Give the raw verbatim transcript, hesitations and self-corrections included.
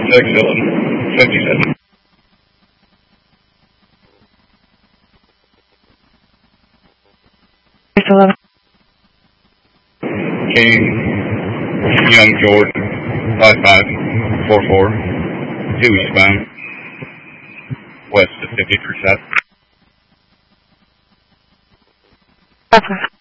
six eleven fifty-seven. six eleven. King, Young George, five five four four, two eastbound, west of fifty-three south. Okay.